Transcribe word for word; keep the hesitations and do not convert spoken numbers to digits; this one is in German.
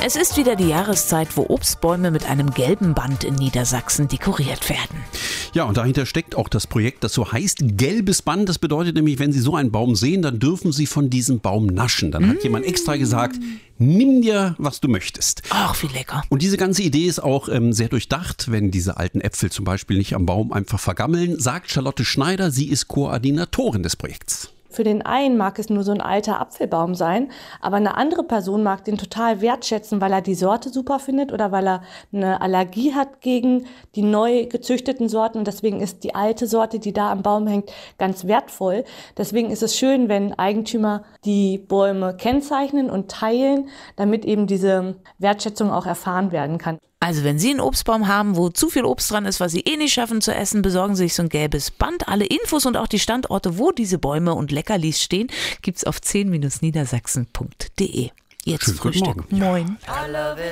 Es ist wieder die Jahreszeit, wo Obstbäume mit einem gelben Band in Niedersachsen dekoriert werden. Ja, und dahinter steckt auch das Projekt, das so heißt Gelbes Band. Das bedeutet nämlich, wenn Sie so einen Baum sehen, dann dürfen Sie von diesem Baum naschen. Dann hat mmh. jemand extra gesagt, nimm dir, was du möchtest. Ach, wie lecker. Und diese ganze Idee ist auch ähm, sehr durchdacht, wenn diese alten Äpfel zum Beispiel nicht am Baum einfach vergammeln, sagt Charlotte Schneider. Sie ist Koordinatorin des Projekts. Für den einen mag es nur so ein alter Apfelbaum sein, aber eine andere Person mag den total wertschätzen, weil er die Sorte super findet oder weil er eine Allergie hat gegen die neu gezüchteten Sorten. Und deswegen ist die alte Sorte, die da am Baum hängt, ganz wertvoll. Deswegen ist es schön, wenn Eigentümer die Bäume kennzeichnen und teilen, damit eben diese Wertschätzung auch erfahren werden kann. Also wenn Sie einen Obstbaum haben, wo zu viel Obst dran ist, was Sie eh nicht schaffen zu essen, besorgen Sie sich so ein gelbes Band. Alle Infos und auch die Standorte, wo diese Bäume und Leckerlis stehen, gibt's auf zehn Niedersachsen punkt de. Jetzt Schönen Frühstück. Morgen. Moin. I love it.